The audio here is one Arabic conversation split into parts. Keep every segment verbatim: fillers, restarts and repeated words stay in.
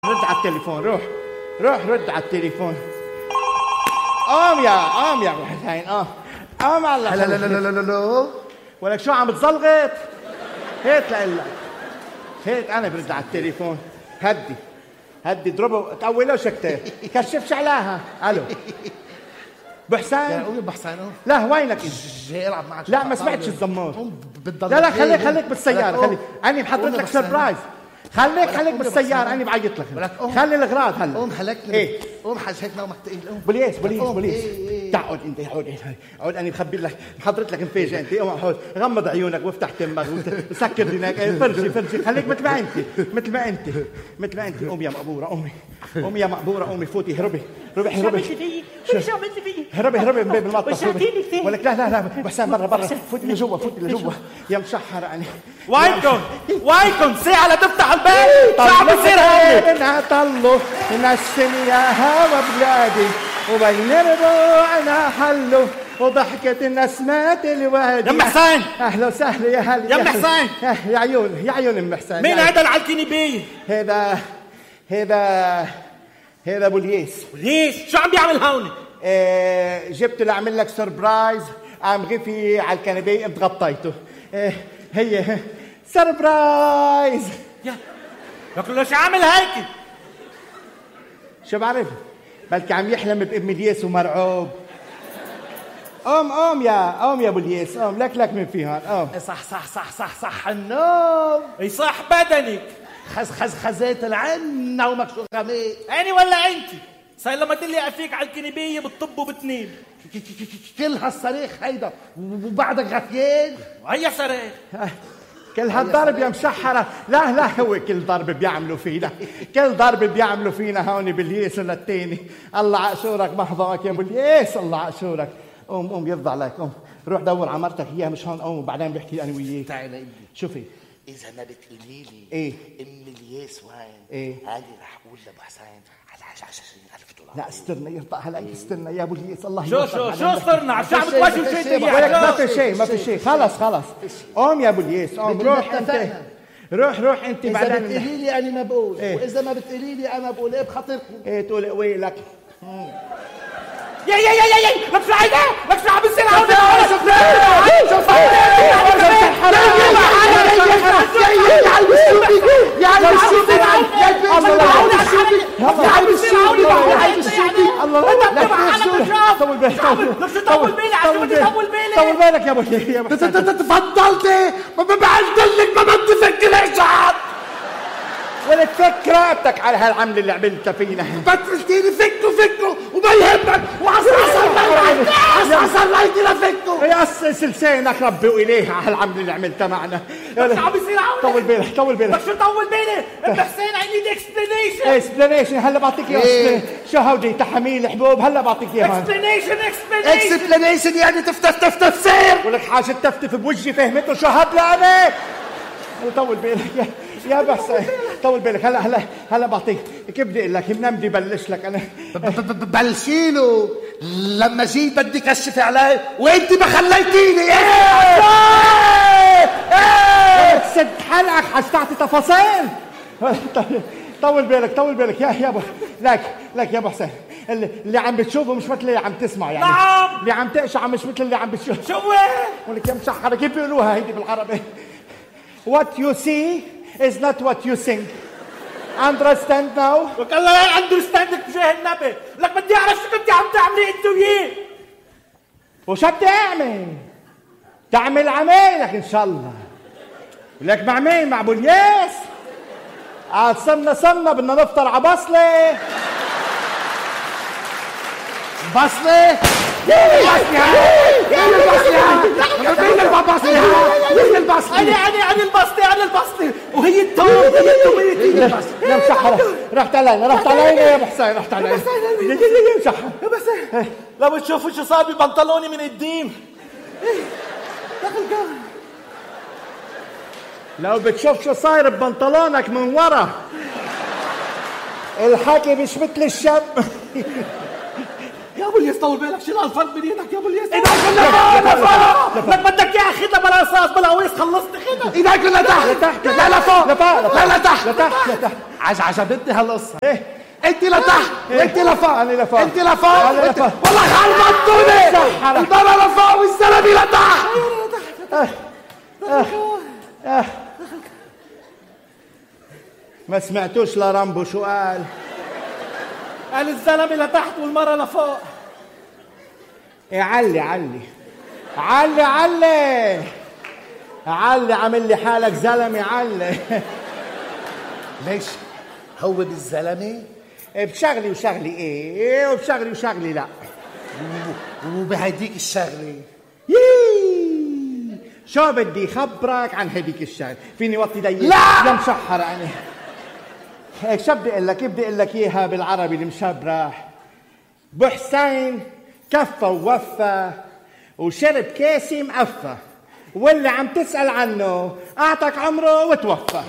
رد على التليفون. روح روح رد على التليفون. قام يا قام يا ابو حسين. قام قام على لا لا لا لا لا لا ولك شو عم تزلغط؟ هيك لقلك هيك انا برد على التليفون. هدي هدي اضربه تقوله شكته كشفش عليها. الو ابو حسين. قومي ابو حسين. لا وينك انت؟ جاي العب معك. لا ما سمعتش الزمار. لا لا خليك خليك بالسياره. خليك انا محضر لك سربرايز. خليك خليك بالسياره انا بعيط لك. خلي الاغراض هلا. قوم هلكني. ايه قوم حسيت نومك تقيل. قوم بوليس بوليس بوليس. إيه إيه. تعود انت عود عود انا مخبي لك محضرت لك مفاجاه. انت قوم عود غمض عيونك وافتح تمك وسكر دينك. فرجي فرجي خليك مثل ما انت مثل ما انت مثل ما انت. قومي يا مقبوره قومي قومي يا مقبوره قومي فوتي هربي هربي هربي. شو عملت فيي؟ هربي هربي من باب المطبخ. وشعتيني كثير. ولك لا لا لا حسام برا برا. فوتي لجوا فوتي لجوا يا مشحر يعني. وينكم؟ وينكم؟ ساعة لتفتحوا الباب؟ شو عم بصير هون؟ انها طلوا نسم يا هوا بلادي وبين ربوعنا حلوا وضحكت النسمات الوادي. يا ام حسين. اهلا وسهلا يا هلا يا ام حسين. يا عيون يا عيون ام حسين. مين هذا اللي على الكنبايه؟ هذا هذا هذا ابو الياس. ليش؟ شو عم بيعمل هون؟ آه جبت له اعمل لك سربرايز. عم غفي على الكنبايه قمت غطيته. آه هي سربرايز. يا لكن ليش عامل هيك؟ شو بعرف بلكي عم يحلم بابن الياس ومرعوب. قوم قوم يا قوم يا ابو الياس قوم. لك لك من في هون قوم. صح صح صح صح صح النوم. اي صح بدنك. خز خز خزيت العين. نومك شو غميق. اني ولا انت؟ صار لما تلي افيك على الكنبايه بتطب وبتنام. كل هالصريخ هيدا وبعدك غثيان. وهي صريخ. كل هالضرب يا مشحرة. لا لا هو كل ضرب بيعملوا فينا. كل ضرب بيعملوا فينا هون بالياس للتاني. الله عقشورك محظوظك يا ابو الياس. الله عقشورك. قوم قوم يرضى عليك. قوم روح دور على مرتك اياها مش هون. قوم وبعدين بحكي انا وياك. تعالي ابني شوفي اذا ما بتقولي لي ايه ام الياس وين ايه هاني رح اقول لابو حسين على عشرين ألف دولار. لا استرنا يرضى عليك. استرنا يا ابو الياس. الله شو شو شو صرنا عم تعمل توجه شيء. ولك ما في شيء ما في شيء. خلص خلص قوم يا ابو الياس. قوم روح انت. روح روح انت اذا بعدين. بتقولي لي انا ما بقول إيه؟ واذا ما بتقولي لي انا بقول ايه بخاطركم. ايه تقول ويلك. يا يا يا يا يا لك شو عايزة؟ لك شو عم بيصير هون؟ شوف شوف يا عم الشوبي يا عم الشوبي يا عم الشوبي يا عم الشوبي. الله لا طول بالك طول بالي عشان بدي طول بالي. طول بالك يا ابو يا ابو تفضلتي ما بعد لك ما بدي فكر ايش ولك فك رقبتك على هالعمل اللي عملتها فينا. بس قلتيلي فكوا فكوا وما يهمك وعصر عصر ليتي لفكوا. يا أسس لسانك ربي وإليها على العمل اللي عملتها معنا. شو عم بيصير هون؟ طول بالك طول بالك. شو طول بالي؟ ابن حسين I need explanation. اكسبلانيشن هلا بعطيك اياها. شو هودي تحاميل حبوب هلا بعطيك اياها. explanation explanation. اكسبلانيشن يعني تفتف تفسير. ولك حاجة تفتف بوجهي فهمته شو هبلة أنا. طول بالك يا يا بس طول بالك. هلا هلا هلا بعطيك كيف بدي اقول لك منين بدي بلش لك انا. بلشيله لما جيت بدي كشفي عليه وانت ما خليتيني. ايه سد حلقك حستعطي تفاصيل. طول بالك طول بالك يا يا ابو لك لك يا ابو حسين. اللي, اللي عم بتشوفه مش مثل اللي عم تسمع يعني. نعم. اللي عم تقشع مش مثل اللي عم بتشوف. شو هو؟ ولك يا مشحرة كيف بيقولوها هيدي بالعربي. What you see is not what you think. Understand now? لك الله لا اندرستاندك بجاه النبي. لك بدي اعرف شو كنتي عم تعملي انت وياه. وشو بدي اعمل؟ تعمل عمايلك ان شاء الله. لك مع مين؟ مع ابو الياس. قال صرنا صرنا بدنا نفطر على بصله. بصلة أنا أنا أنا البسطة أنا البسطة وهي التوم هي التوم. يا مشحرة رحت علينا رحت علينا يا ابو حسين رحت علينا. يا يا مشحرة يا بس لا بتشوفوا شو صار ببنطلوني من الديم. لو بتشوف شو صاير ببنطلونك من ورا. الحكي مش مثل الشاب. يا ابو الياس طول بالك، شيل هالفرد من ايدك يا ابو الياس. ايدك كلها لفوق. لك بدك اياها خدها بلا رصاص بلا قويس، خلصت خدها. ايدك كلها تحت. لا لا فوق. لا لا تحت. لا تحت لا تحت. عج عجبتني هالقصه. ايه انت لتحت وانت لفوق. انا لفوق. انت لفوق. انا لفوق. والله خربطتوني. البلا لفوق والزلمه لتحت. ما سمعتوش لرامبو شو قال؟ قال الزلمه لتحت والمره لفوق. إيه علي علي علي علي علي عامل لي حالك زلمه علي. ليش؟ هو بالزلمه بشغلي وشغلي ايه؟ ايه وبشغلي وشغلي لا. وبهديك الشغله يي شو بدي خبرك عن هديك الشغله؟ فيني وطي ضيق؟ لا يا مشحر انا هيك. شو بدي اقول لك؟ بدي اقول لك اياها بالعربي المشبرح. بو حسين كفى ووفى وشرب كاسي مقفى، واللي عم تسأل عنه اعطك عمره وتوفى.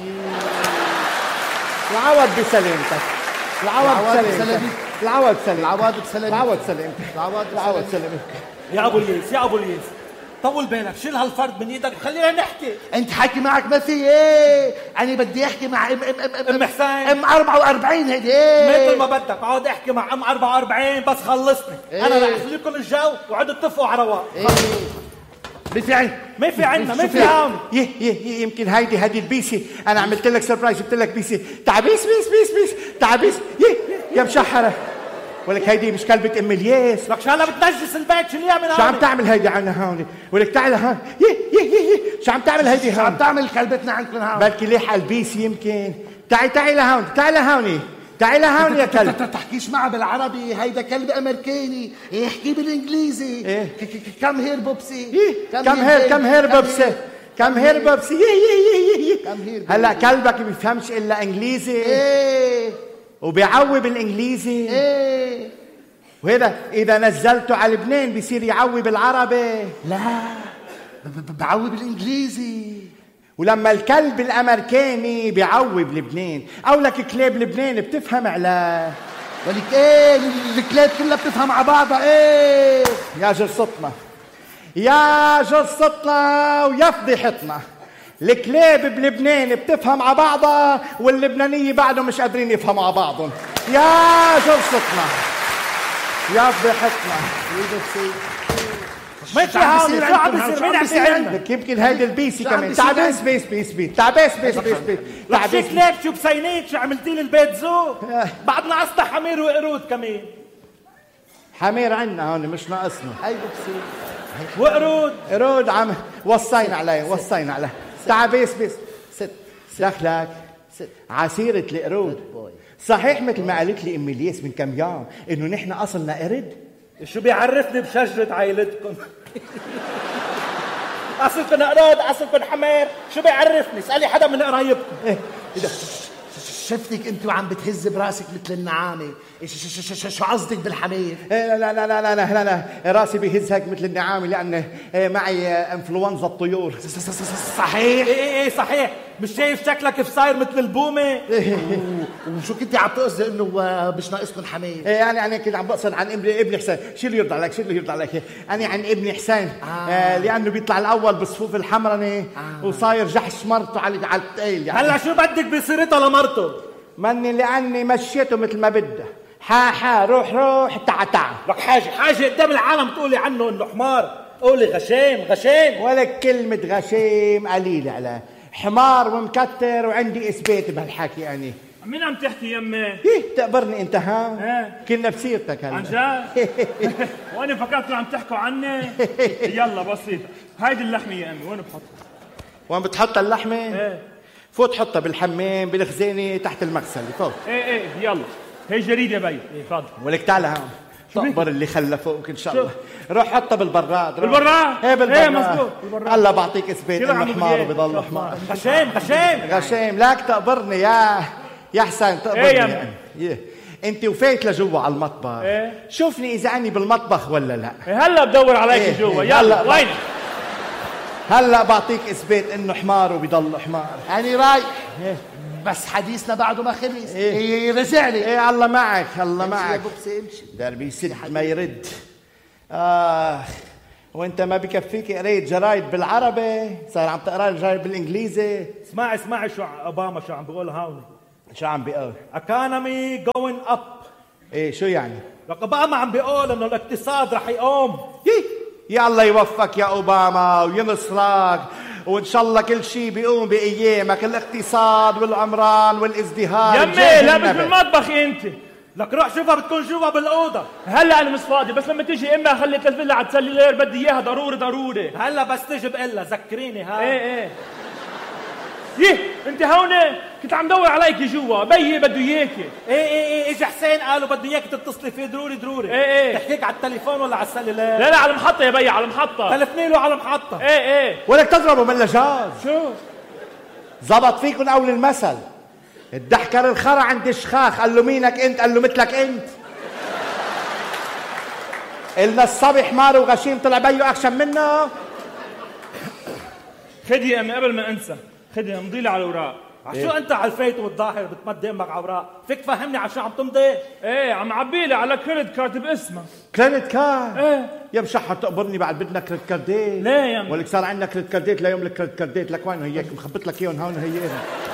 العوض بسلامتك. العوض بسلامتك. العوض بسلامتك. العوض بسلامتك. العوض بسلامتك. العوض العوض بسلامتك. يا ابو الياس يا ابو الياس طول بالك، شيل هالفرد من ايدك وخلينا نحكي. انت حكي معك ما في ايه؟ انا بدي احكي مع ام ام ام ام حسين ام أربعة وأربعين هيدي. ايه مثل ما بدك، اقعد احكي مع ام أربعة وأربعين بس خلصني. ايه؟ انا رح اخليكم الجو وعدوا اتفقوا على رواق. ايه ما في عين ما في عنا ما شو في في؟ عون. يه يه يه يمكن هيدي هيدي البيسي. انا عملت لك سربرايز، جبت لك بيسي. تعال بيس بيس بيس بيس تعال بيس. يه يا مشحره ولك هيدي مش كلبة ام الياس. لك شو هلا بتنجس البيت؟ شيليها من هون. شو عم تعمل هيدي عنا هون؟ ولك تعال هون. يه يه يه يه شو عم تعمل هيدي شو عم هون؟ تعمل كلبتنا عندكم هون؟ بلكي ليح البيسي يمكن. تعي تعي لهون تعي لهون تعي لهون يا كلب. تحكيش معه بالعربي، هيدا كلب امريكاني يحكي بالانجليزي. ايه كم هير بوبسي. كم هير كم هير بوبسي كم هير بوبسي. يه يه يه يه كم هير. هلا كلبك ما بيفهمش الا انجليزي. ايه وبيعوي بالانجليزي. ايه وهذا اذا نزلته على لبنان بيصير يعوي بالعربي. لا ب- بعوي بالانجليزي. ولما الكلب الامريكاني بيعوي بلبنان او لك كلاب لبنان بتفهم عليه. ولك ايه الكلاب كلها بتفهم على بعضها. ايه يا جرصتنا يا جرصتنا ويا فضيحتنا، الكلاب بلبنان بتفهم على بعضها واللبنانية بعدهم مش قادرين يفهموا على بعضهم. يا جرصتنا يا فضيحتنا. ما في عون. شو عم بيصير؟ مين عم يعلمك؟ لك يمكن هيدي البيسي كمان. بيصير تعال بيس بيس بيس بيس تعال بيس بيس بيس بيس لك تعال شو بيس. كلاب شو بسينيك شو عملتي لي البيت زو؟ بعدنا عصتا حمير وقرود كمان. حمير عنا هون مش ناقصنا. هاي بوبسي وقرود قرود عم وصينا عليه وصينا عليه. تعال بيس بيس. ست دخلك ست عسيرة القرود. صحيح مثل ما قالت لي ام الياس من كم يوم انه نحن اصلنا قرد. شو بيعرفني بشجرة عائلتكم؟ اصلكم قرود اصلكم حمير، شو بيعرفني؟ اسألي حدا من قرايبكم. إيه؟ شفتك انت وعم بتهز براسك مثل النعامه. ش- ش- ش- شو قصدك بالحمير؟ إيه لا لا لا لا لا لا لا راسي بيهز هيك مثل النعامة لأن إيه معي انفلونزا الطيور. صحيح. ايه ايه ايه صحيح. مش شايف شكلك كيف صاير مثل البومة؟ وشو كنت عم تقصدي انه آه، مش ناقصكم حمير؟ إيه يعني أنا كنت عم بقصد عن ابن ابن حسين. شو اللي يرضى عليك؟ شو اللي يرضى عليك؟ أنا عن ابن حسين. آه. آه لأنه بيطلع الأول بالصفوف الحمرانة. آه. وصاير جحش مرته على على التقيل يعني. هلا شو بدك بصيرتها لمرته؟ مني لأني مشيته مثل ما بده. حا حا روح روح تع تع. لك حاجة حاجة قدام العالم تقولي عنه انه حمار، قولي غشيم غشيم. ولك كلمة غشيم قليلة على حمار ومكتر وعندي إثبات بهالحكي أنا. مين عم تحكي يمي؟ إيه تقبرني أنت ها؟ إيه. كنا بسيرتك هلا. عن جد؟ وانا فكرت عم تحكوا عني. يلا بسيط، هيدي اللحمه يا امي وين بحطها؟ وين بتحط اللحمة؟ ايه فوت حطها بالحمام بالخزانة تحت المغسلة فوت. ايه ايه يلا، هي جريده بي تفضل. ولك تعال هون تقبر اللي خلى فوقك ان شاء الله. روح حطها بالبراد. روح. بالبراد؟ ايه بالبراد. ايه مزبوط بالبراد. هلا بعطيك اثبات كده انه عم حمار بدي وبضل إيه؟ حمار. غشيم غشيم غشيم لاك تقبرني يا يا حسين تقبرني. ايه يا يعني. إيه. انت وفيت لجوا على المطبخ. ايه. شوفني اذا اني بالمطبخ ولا لا. إيه هلا بدور عليك إيه. جوا. إيه. يلا هلا وين؟ هلا بعطيك اثبات انه حمار وبضل حمار. أنا رايح. إيه. بس حديثنا بعده ما خلص. إيه. إيه رجع لي. ايه الله معك الله امشي يا معك. بوبسي امشي. دربي يسد ما يرد. آه وانت ما بكفيك قريت جرايد بالعربي، صار عم تقرا الجرايد بالانجليزي. اسمعي اسمعي شو اوباما شو عم بيقول هون. شو عم بيقول؟ economy going up. ايه شو يعني؟ لك اوباما عم بيقول انه الاقتصاد رح يقوم. يي يا الله يوفقك يا اوباما وينصرك، وان شاء الله كل شيء بيقوم بايامك، الاقتصاد والعمران والازدهار. يمي لا مش بالمطبخ انت. لك روح شوفها بتكون جوا بالاوضه. هلا انا مش فاضي، بس لما تيجي امي خليك الفيلا على السليلير بدي اياها ضروري ضروري. هلا بس تيجي بقلها ذكريني ها. ايه ايه يه انت هون كنت عم دور عليكي جوا، بيي بده اياكي. ايه ايه ايه اجى حسين قالوا بده اياك تتصلي فيه ضروري ضروري. ايه ايه تحكيك على التليفون ولا على السليلير؟ لا لا على المحطة يا بيي على المحطة. تلفني له على المحطة. ايه ايه ولك تضربوا من لجاز. شو؟ زبط فيكم قول المثل، الدحكر الخرا عند الشخاخ، قال له مينك انت؟ قال له مثلك انت. قلنا الصبح مار وغشيم طلع بيو اخشم منه. خدي يا امي قبل ما انسى، خدي امضي لي على الاوراق. عشو انت على الفيت والظاهر بتمد امك على اوراق؟ فيك تفهمني على شو عم تمضي؟ ايه عم عبي لي على كريدت كارد باسمها. كريدت كارد؟ ايه يا مشحر تقبرني بعد بدنا كريدت كارديت. ليه يا امي؟ ولك صار عندنا كريدت كارديت ليوم الكريدت كارديت. لك وينه هيك مخبط لك اياهم هون هي.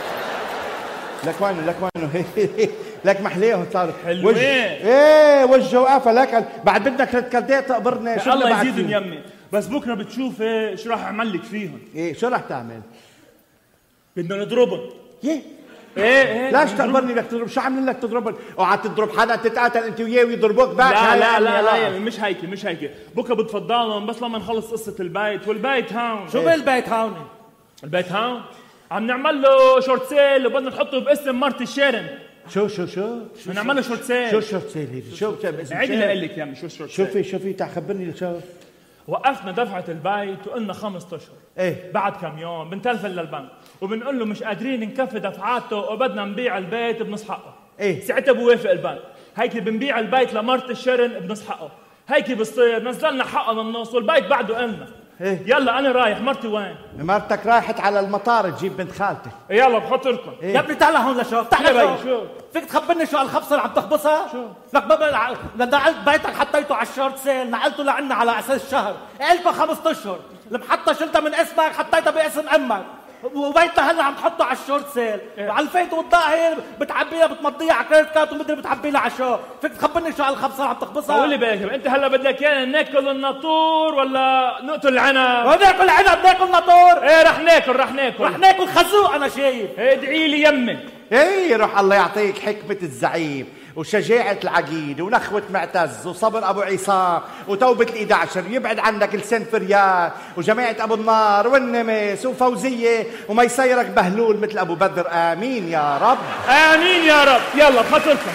لك وينه لك وينه هي. لك محليهم صار حلوين. ايه وجهه وقفه. لك بعد بدنا كريدت كارديت تقبرنا. شو الله يزيدهم يمي، بس بكره بتشوفي شو راح اعمل لك فيهم. ايه شو راح تعمل؟ بدنا نضربهم. ايه ايه ايه ليش تقبرني بدك تضرب؟ شو عاملين لك تضربهم؟ اوعى تضرب حدا تتقاتل انت وياه ويضربوك باك. لا لا لا لا يا مش هيك مش هيك. بكره بتفضلهم بس لما نخلص قصه البيت. والبيت هون. شو بالبيت هون؟ البيت هون عم نعمل له شورت سيل وبدنا نحطه باسم مرتي شيرن. شو شو شو شو نعمل له شورت سيل. شو شورت سيل هيدي؟ شو باسم عيدي لأقول لك يا عمي شو شورت سيل. شوفي شوفي تعال خبرني شو. وقفنا دفعة البيت وقلنا خمسة اشهر. ايه بعد كم يوم بنتلفن للبنك وبنقول له مش قادرين نكفي دفعاته وبدنا نبيع البيت بنص حقه. ايه ساعتها بوافق البنك. هيك بنبيع البيت لمرت الشرن بنص حقه. هيك بصير نزلنا حقه للنص والبيت بعده قلنا. إيه؟ يلا انا رايح. مرتي وين؟ مرتك رايحت على المطار تجيب بنت خالتك. يلا بخاطركم. إيه؟ يا ابني تعال هون لشوف. تعال يا بي لشوف. شو؟ فيك تخبرني شو الخبصه اللي عم تخبصها؟ شو؟ لك بابا نقلت بيتك حطيته على الشورت سيل، نقلته لعنا على اساس الشهر، قلبها خمسة اشهر، المحطه شلتها من اسمك حطيتها باسم امك، وبيتها هلا عم تحطه على الشورت سيل، إيه؟ وعلى الفيت والظاهر بتعبيها بتمضيها على كريدت كارد ومدري بتعبي لها على شو، فيك تخبرني شو الخبصه اللي عم تخبصها؟ قول لي بالك انت هلا بدك ايانا ناكل الناطور ولا نقتل العنب؟ وناكل عنب ناكل ناطور؟ ايه رح ناكل رح ناكل رح ناكل خازوق انا شايف. ادعي لي يمي. ايه روح الله يعطيك حكمة الزعيم وشجاعة العقيد ونخوة معتز وصبر ابو عصام وتوبة الإحدى عشر يبعد عنك لسان فريال وجماعة ابو النار والنمس وفوزية وما يصيرك بهلول مثل ابو بدر. امين يا رب. امين يا رب. يلا بخاطركم.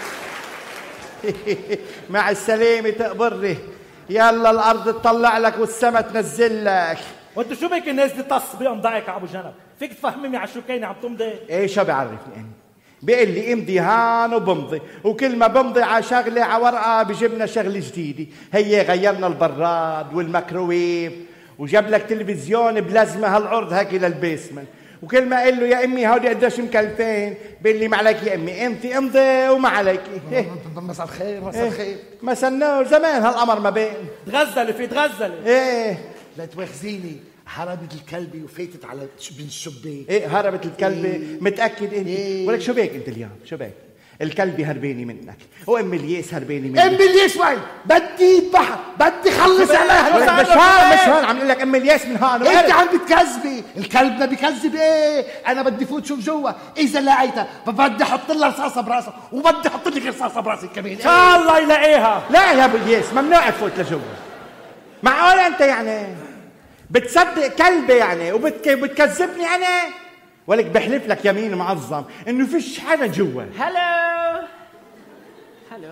مع السلامة تقبرني. يلا الارض تطلع لك والسما تنزل لك. وانت شو بك نازل طص بأمضائك على ابو جنب؟ فيك تفهمني على شو كاينه عم تمضي؟ ايه شو بيعرفني انا؟ بيقول لي امضي هان وبمضي، وكل ما بمضي على شغله على ورقه بجيبنا شغله جديده. هي غيرنا البراد والميكروويف وجاب لك تلفزيون بلازمه هالعرض هيك للبيسمنت. وكل ما قال له يا امي هودي قديش مكلفين؟ بيقول لي ما عليك يا امي، انت امضي وما عليك. مساء الخير مساء الخير. مساء النور. زمان هالقمر ما بين. تغزلي في تغزلي. ايه لا تواخذيني، هربت الكلبة وفاتت على بن الشباك. ايه هربت الكلبة. إيه. متأكد انت؟ إيه. ولك شو بيك انت اليوم؟ شو بيك؟ الكلبة هربانة منك وام الياس هربانة منك. ام الياس وين؟ بدي اذبحها، بدي خلص عليها. مش هون مش هون عم اقول لك ام الياس من هون. انت عم بتكذبي، الكلب ما بكذب. ايه انا بدي فوت شوف جوا، اذا لقيتها فبدي احط لها رصاصه براسها وبدي احط لك رصاصه براسي كمان. ان شاء الله يلاقيها. لا يا ابو الياس ممنوع تفوت لجوا. معقول انت يعني بتصدق كلبة يعني وبتكذبني انا؟ ولك بحلف لك يمين معظم انه فيش حدا جوا. هلو هلو.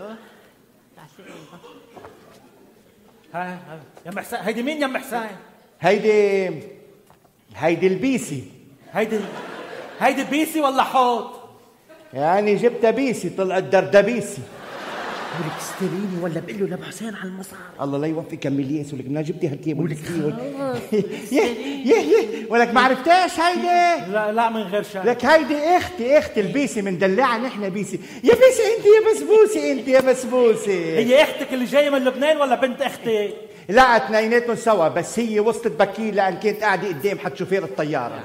ها يا محسن، هيدي مين يا محسن؟ هيدي هيدي البيسي. هيدي هيدي بيسي ولا حوت؟ يعني جبتها بيسي طلعت دردبيسي. ولك استريني ولا بقول له لابو حسين على المصعد. الله لا يوفقك ملياس ولك ما جبتي هالكيب ولك يه يه يه ولك ما عرفتيش هيدي؟ لا لا من غير شيء. لك هيدي اختي اختي البيسي مندلعه نحن بيسي. يا بيسي انت يا بسبوسه انت يا بسبوسه. هي اختك اللي جايه من لبنان ولا بنت اختي؟ لا اثنيناتهم سوا بس هي وصلت بكير لان كانت قاعده قدام حد شوفير الطياره.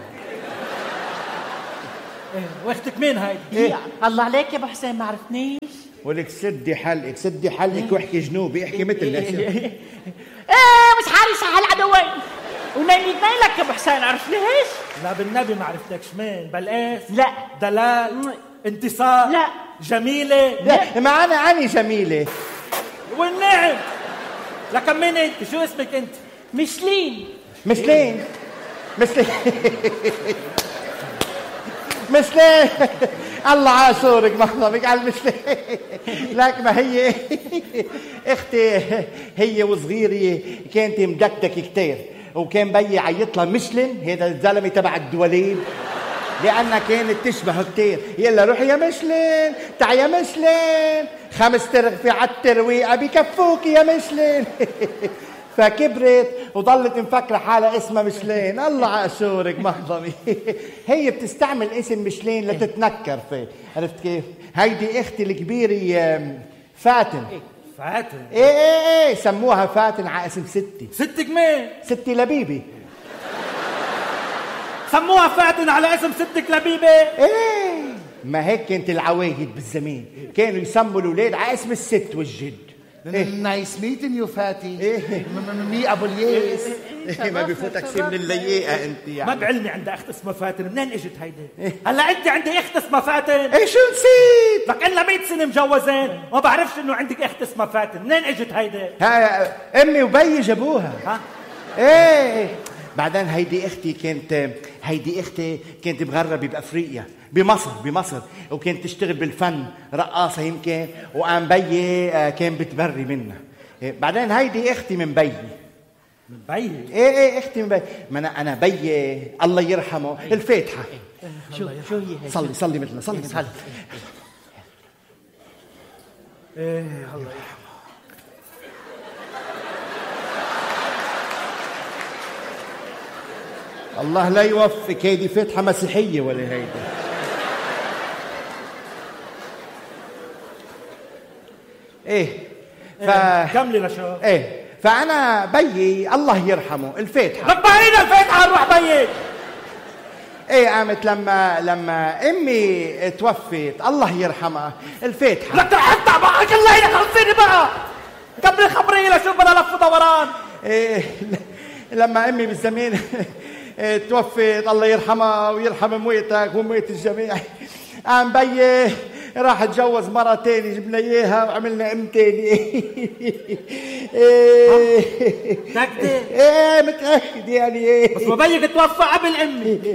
ايه واختك مين هيدي؟ إيه؟ الله عليك يا ابو حسين ما عرفتنيش. ولك سدي حلقك سدي حلقك واحكي جنوبي احكي مثل الناس. ايه مش حارس على العدوين ونايمين لك يا ابو حسين عرفت ليش؟ لا بالنبي ما عرفتكش مين بلقاس؟ لا. دلال؟ انتصار؟ لا. جميلة؟ لا معنا أنا جميلة. والنعم. لكن مين انت؟ شو اسمك انت؟ مشلين. مشلين مشلين مشلين الله عاشورك مخضبك على المشلين. لك ما هي اختي هي وصغيرة كانت مدكدك كتير وكان بيي عيط لها مشلين هذا الزلمة تبع الدولين لأنها كانت تشبهه كتير. يلا روحي يا مشلين تعي يا مشلين خمس ترغفي على الترويقة بكفوك يا مشلين. فكبرت وضلت مفكرة حالها اسمها مشلين. الله عاشورك محضمي. هي بتستعمل اسم مشلين لتتنكر فيه عرفت كيف؟ هيدي اختي الكبيرة فاتن. فاتن؟ ايه ايه ايه سموها فاتن على اسم ستي. ستك مين؟ ستي لبيبي. سموها فاتن على اسم ستك لبيبة؟ ايه ما هيك كانت العوايد بالزمان كانوا يسموا الاولاد على اسم الست والجد. إيه؟ نايس ميتن يو فاتي. إيه؟ مي ابو الياس. إيه ما بيفوتك شيء من اللياقه انت يعني. ما بعلمي عندها اخت اسمها فاتن. منين اجت هيدي؟ هلا انت عندي اخت اسمها فاتن؟ ايه شو نسيت؟ لك الا مية سنه مجوزين ما بعرفش انه عندك اخت اسمها فاتن. منين اجت هيدي؟ ها امي وبي جابوها. ها ايه بعدين هيدي اختي كانت هيدي اختي كانت مغربه بافريقيا بمصر بمصر وكانت تشتغل بالفن رقاصه يمكن وقام بيي كان بتبري منها. بعدين هيدي اختي من بيي. من بيي؟ ايه ايه اختي من بيي. ما انا انا بيي الله يرحمه الفاتحه. شو شو هي؟ صلي صلي مثلنا صلي مثلنا. ايه الله يرحمه. الله لا يوفق هيدي فاتحه مسيحيه ولا هيدي. ايه ف كملي لشو. ايه فانا بيي الله يرحمه الفاتحه. لك بعينا الفاتحه نروح بيي. ايه قامت لما لما امي توفت الله يرحمها الفاتحه. لك حتى معك الله يخلصيني بقى. كملي خبريني لشو بلا لف ودوران. ايه لما امي بالزمان توفت الله يرحمها ويرحم مويتك ومويت الجميع قام بيي راح اتجوز مرة تاني جبنا اياها وعملنا ام تاني. ايه متأكدة؟ ايه متأكد يعني ايه. بس ما بيك توفى قبل امي.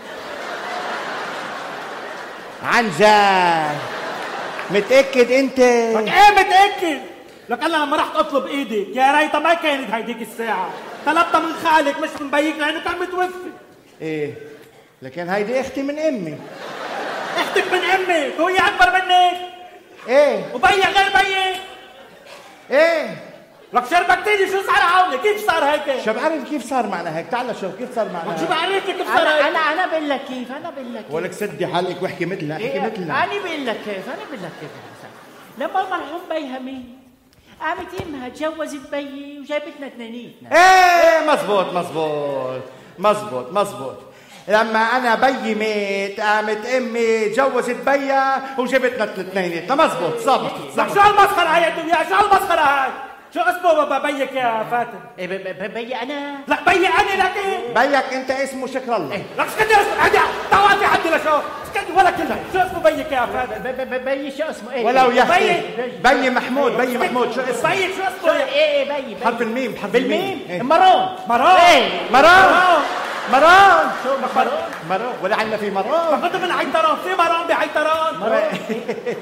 عن جد متأكد انت؟ لك ايه متأكد؟ لك انا لما رحت اطلب ايدي يا ريتها ما كانت هيديك الساعة. طلبتها من خالك مش من بيك لانه كان متوفي. ايه لكن هيدي اختي من امي. اختك من امي وهي اكبر منك. ايه وبيك غير بيك. ايه لك شربكتيني شو صار عاوني كيف صار هيك؟ شو بعرف كيف صار معنا هيك. تعال شوف كيف صار معنا شو هيك. بعرف كيف صار انا هيك؟ انا انا بقول لك كيف انا بقول لك كيف. ولك سدي حالك واحكي مثلنا احكي إيه مثلنا. انا بقول لك كيف انا بقول لك كيف. لما المرحوم بيها مين قامت امها تجوزت بيي وجابتنا اثنيناتنا. ايه مزبوط مزبوط مزبوط مزبوط. لما انا بيي مات قامت امي تجوزت بيا وجبتنا الاثنين. مزبوط ظبط. لك شو هالمسخرة هاي يا شو هالمسخرة هاي؟ شو اسمه بيك يا فاتن؟ إيه بيي انا. لا بيي انا لك ايه؟ بيك انت اسمه شكر الله. لك شكدي اسمه عندي طوالي عندي لشو؟ شكدي ولا كلمة. شو اسمه بيك يا فاتن؟ بيي شو اسمه ايه؟ ولو يا اخي بيي. بيي محمود بيي محمود شو اسمه؟ بيك شو شو اسمه؟ ايه ايه بيي حرف الميم حرف بالميم إيه؟ مرون. مرون. ايه مرون مرون شو مرون؟ مرون ولا عندنا في مرون. كنت من عيطران في مرون بعيطران.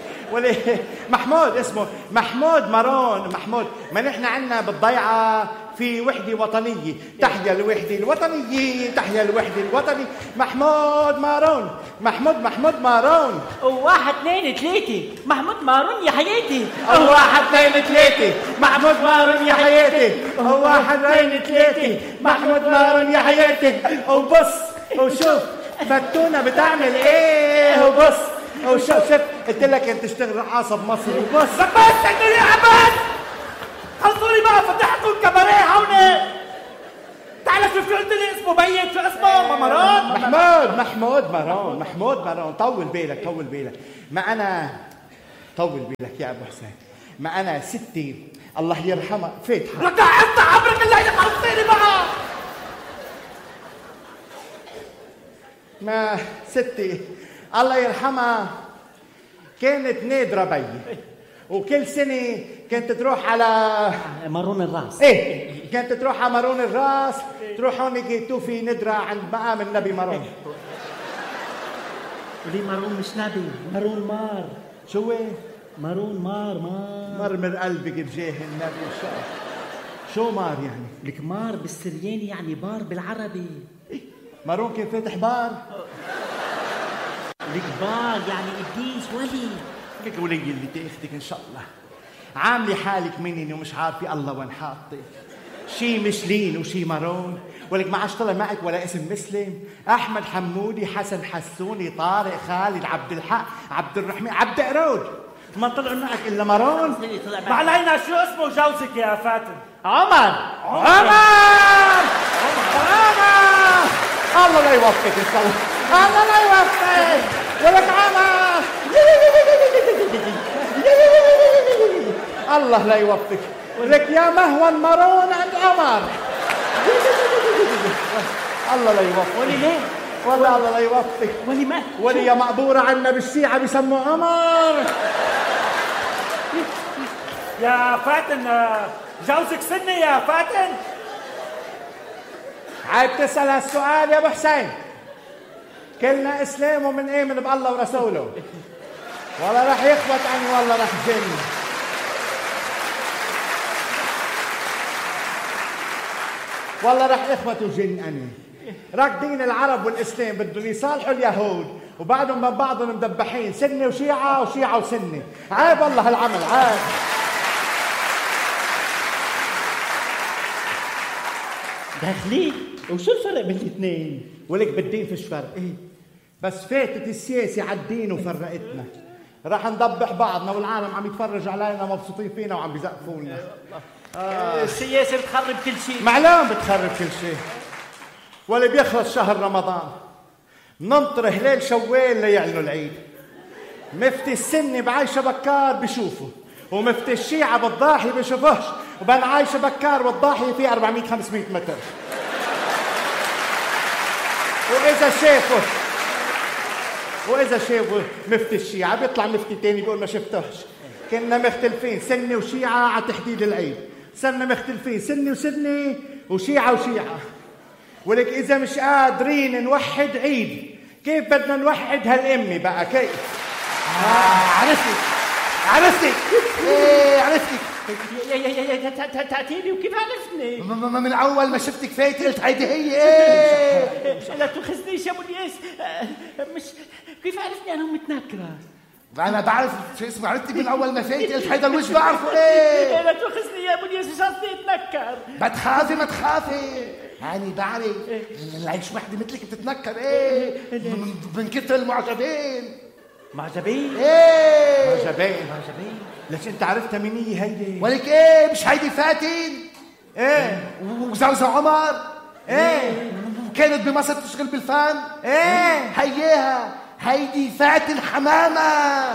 ولا محمود اسمه محمود مرون محمود. ما نحن عندنا بالضيعه في وحدة وطنية. تحيا الوحدة الوطنية، تحيا الوحدة الوطنية. محمود مارون، محمود محمود مارون. واحد اثنين ثلاثة محمود مارون يا حياتي. واحد اثنين ثلاثة محمود مارون يا حياتي. واحد اثنين ثلاثة محمود مارون يا حياتي. وبص وشوف فتونة بتعمل ايه، وبص وشوف شوف قلت لك انت تشتغل رقاصة بمصر. وبص بس انه يا عباس خلصوني بقى، فتحتوا الكباريه هون. تعال شوف شو قلت لي اسمه بيت، شو اسمه؟ مارون. محمود محمود مارون، محمود مارون. طول بالك طول بالك. ما انا طول بالك يا ابو حسين، ما انا ستي الله يرحمها فاتحة. لك انت عمرك اللي خلصتيني بقى. ما ستي الله يرحمها كانت نادرة بي، وكل سنة كانت تروح على مارون الراس. ايه كانت تروح على مارون الراس، تروح هونيك توفي ندرة عند مقام النبي مارون. وليه مارون مش نبي؟ مارون مار. شو ايه؟ مارون مار مار مرمر قلبك بجاه النبي. شو شو مار يعني؟ لك مار بالسرياني يعني بار بالعربي. مارون كان فاتح بار. لك بار يعني قديس ولي. لك ولي اللي تاخدك ان شاء الله. عاملي حالك مني ومش عارفه الله وين حاطك. شي مشلين وشي مارون، ولك ما عادش طلع معك ولا اسم مسلم. احمد حمودي، حسن حسوني، طارق، خالد، عبد الحق، عبد الرحمن، عبد قرود. ما طلع معك الا مارون. ما علينا شو اسمه جوزك يا فاتن؟ عمر. عمر عمر. الله لا يوفقك ان شاء الله. الله لا يوفقك. ولك عمر. الله لا يوفقك. ولك يا مهون مارون عند عمر. الله لا يوفقك. ولي ليه؟ والله الله لا يوفقك. ولي ما ولي يا مقبورة عنا بالشيعة بيسموه عمر. يا فاتن جوزك سني يا فاتن؟ عيب تسأل هالسؤال يا ابو حسين. كلنا اسلام ومنآمن بالله ورسوله. والله راح يخبط عني والله راح جن. والله راح يخبط وجن عني. راكدين العرب والاسلام بدهم يصالحوا اليهود وبعدهم من بعضهم مدبحين سنه وشيعه وشيعه وسنه. عيب والله هالعمل عيب. داخلي وشو الفرق بين الاثنين؟ ولك بالدين فيش فرق. ايه بس فاتت السياسه على الدين وفرقتنا. راح نضبح بعضنا والعالم عم يتفرج علينا مبسوطين فينا وعم بيزقفوا لنا. آه. السياسه بتخرب كل شيء. معلوم بتخرب كل شيء. ولا بيخلص شهر رمضان ننطر هلال شوال ليعلنوا العيد. مفتي السني بعايشه بكار بشوفه، ومفتي الشيعه بالضاحيه بشوفوش، وبين عايشه بكار والضاحيه في أربعمية خمسمية متر. واذا شافوا واذا شافوا مفتي الشيعه بيطلع مفتي تاني بيقول ما شفتوش. كنا مختلفين سني وشيعه على تحديد العيد، صرنا مختلفين سني وسني وشيعه وشيعه. ولك اذا مش قادرين نوحد عيد كيف بدنا نوحد هالامي بقى كيف؟ آه عرفتك عرفتك ايه عرفتك. يا يا يا تعتيلي وكيف عرفتني؟ من اول ما شفتك فايت قلت هيدي هي ايه. لا تخزنيش يا ابو الياس. مش كيف عرفتني انا متنكره؟ انا بعرف شو اسمه. عرفتك من اول ما فايت قلت هيدا الوجه بعرفه ايه. لا تخزني يا ابو الياس مش قصدي اتنكر. ما تخافي ما تخافي. يعني بعرف العيش وحده مثلك بتتنكر ايه من كتر المعجبين. معجبين؟ ايه معجبين معجبين. ليش انت عرفتها مين هي هيدي؟ ولك ايه مش هيدي فاتن؟ ايه وزوجها عمر. ايه وكانت بمصر تشتغل بالفن. ايه هياها هيدي فاتن حمامه.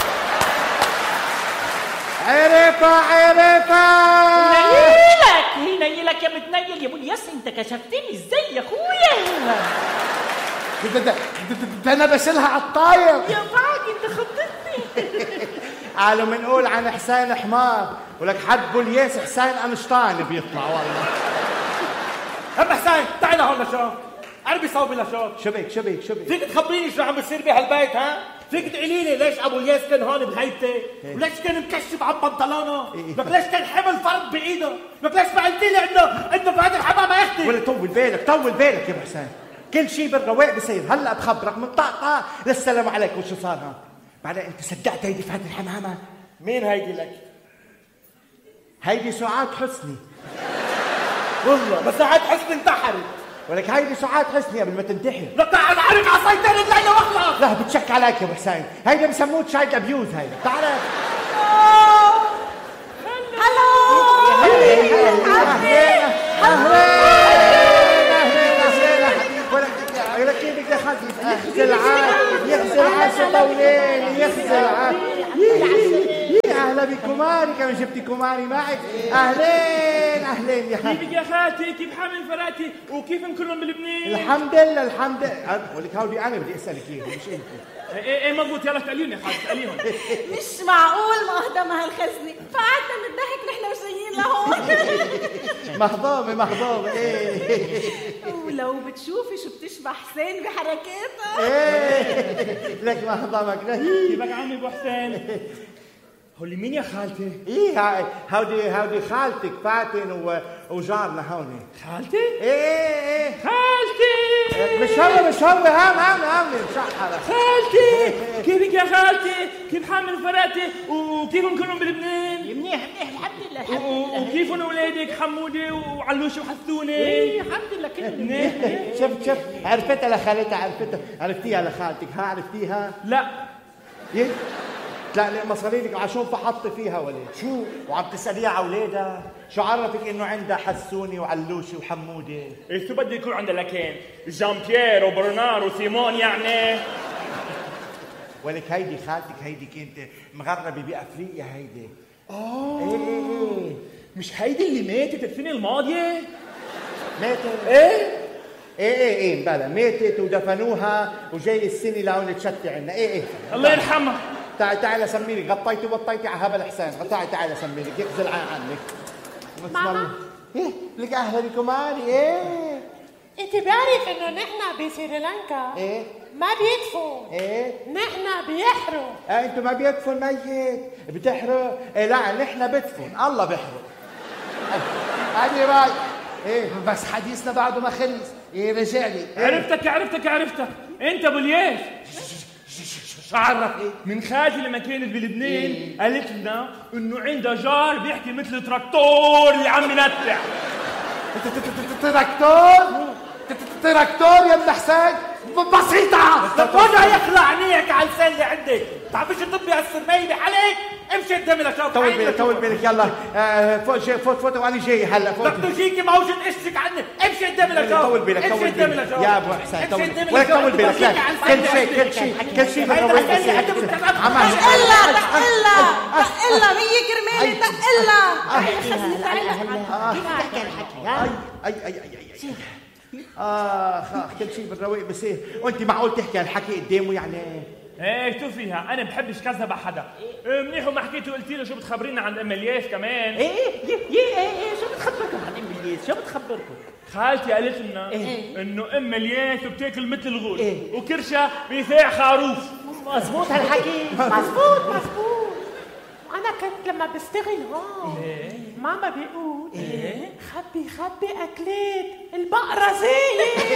عرفها عرفها. نيلك هي نيلك يا متنيل يا ابو الياس. انت كشفتني ازاي يا اخويا؟ ده ده ده انا بشيلها على الطاير. يا بعد انت خطتني. قالوا منقول عن حسين حمار ولك حد بولياس حسين انشطان بيطلع والله. ام حسين تعال هون لشوف. قلبي صوبي لشوف. شبك شبك شبك. فيك تخبريني شو عم بيصير بهالبيت ها؟ فيك تقولي لي ليش ابو الياس كان هون بهيبتي؟ وليش كان مكشف عن بنطلونه؟ لك ليش كان حمل فرد بايده؟ لك ليش ما قلت لي انه انه بهذا الحمامه اختي؟ ولا طول بالك طول بالك يا ابو حسين، كل شيء بالرواق بصير. هلا بخبرك من طقطقه للسلام عليكم شو صار هون. بعدين انت صدقت هيدي فهد الحمامه؟ مين هيدي لك؟ هيدي سعاد حسني. والله بس سعاد حسني انتحرت. ولك هيدي سعاد حسني قبل ما تنتحر. لك تعال عارف عصايتين الليله واخلص. لا بتشك عليك يا ابو حسين، هيدا بسموه تشايلد ابيوز. هيدا تعال. هلو اهلين ولك كيفك يا خالتي؟ يخزل عاد يخزل عاد طولين يخزل عاد. يا اهلا بكماري، كم جبتي كماري معك؟ اهلين اهلين يا خالتي. كيفك يا خالتي؟ كيف حامل فراتي؟ وكيف كلهم بلبنان؟ الحمد لله الحمد لله. ولك هودي انا بدي اسالك اياهم مش انت. ايه ايه مضبوط، يلا اساليهم يا خالتي اساليهم. مش معقول ما اهضم هالخزنه، فقعدنا من الضحك نحن مش جايين لهون. مهضومه مهضومه. ايه ولو بتشوفي شو بتشبه حسين بحركاتها. ايه لك مهضمك. كيفك عمي ابو حسين؟ هولي مين يا خالتي؟ ايه هودي هودي خالتك فاتن و... وجارنا هون. خالتي؟ ايه ايه ايه خالتي مش هو مش هو هام هام هام مشحرة. خالتي كيفك يا خالتي؟ كيف حامل فراتي؟ وكيفهم كلهم بلبنان؟ منيح منيح الحمد لله الحمد لله. وكيفهم اولادك حمودي وعلوش وحسوني؟ ايه الحمد لله كلهم. شفت شفت عرفتها لخالتها عرفتها عرفتيها لخالتك. ها عرفتيها؟ لا. ايه لا لا مصارينك عشان فحطي فيها ولا شو؟ وعم تسأليها على اولادها؟ شو عرفك انه عندها حسوني وعلوشي وحمودي؟ ايه شو بده يكون عندها لكين؟ جان بيير وبرنار وسيمون يعني؟ ولك هيدي خالتك هيدي كانت مغربة بأفريقيا هيدي. اه ايه ايه ايه مش هيدي اللي ماتت السنة الماضية؟ ماتت؟ ايه؟ ايه ايه ايه بلا ماتت ودفنوها وجاي السنة لهون تشتي عنا. ايه ايه الله يرحمها. تعالي تعالي سميلك غطيتي وبطيتي على هبل حسين. تعالي تعالي سميلك يخزل عنك. ماما ايه لك اهلا بكم ماري. ايه انت بعرف انه نحن بسريلانكا ايه ما بيدفوا، ايه نحن بيحروا. اه انتوا ما بيدفن ميت بتحرق؟ ايه لا نحن بدفن الله بيحرق. هذه راي. ايه بس حديثنا بعده ما خلص. ايه رجع لي. عرفتك عرفتك عرفتك انت ابو الياس. شو عرف ايه؟ من خالتي لما كانت بلبنان قالت لنا انه عندها جار بيحكي مثل تراكتور اللي عم ينتع. تراكتور؟ تراكتور يا ابن حسين؟ بسيطة. لك وجع يخلع عينيك على اللسان اللي عندك. تعرفش تطبي هالسرمية عليك؟ امشي قدامي لشوف. طول بالك طول بالك يلا. آه فوت فوت فوت وانا جاي هلا فوت. بدك تجيكي ما هوش نقشك عني. امشي قدامي لشوف. طول بالك طول امشي قدامي بالك لشوف. يا ابو حسين طول ولك طول بالك. لا كل شيء كل شيء كل شيء دق إلا دق إلا دق إلا مية كرمالي دق إلا. كيف تحكي الحكي ها؟ اي اي اي اي اخ اخ كل شيء بالرواق بصير. وانت معقول تحكي هالحكي قدامه يعني؟ ايه شو فيها؟ انا بحبش كذب على حدا. إيه منيح وما حكيت وقلتي له شو بتخبرينا عن ام الياس كمان. ايه ايه ايه ايه شو بتخبركم عن ام الياس؟ شو بتخبركم؟ خالتي قالت لنا إيه؟ انه ام الياس بتاكل مثل الغول. إيه؟ وكرشها بيثاع خروف. مزبوط هالحكي. مزبوط مزبوط. وانا كنت لما بشتغل هون ماما بيقول إيه؟ خبي خبي اكلات البقرة زي.